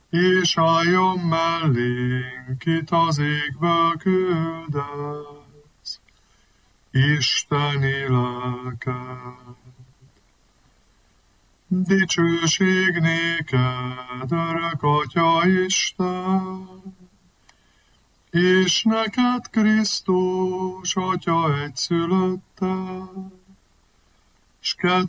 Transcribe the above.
és álljon mellénk, kit az égből küldesz, Isteni lelked. Dicsőség néked, örök Atya Isten, és neked Krisztus, Atya egyszülötted, s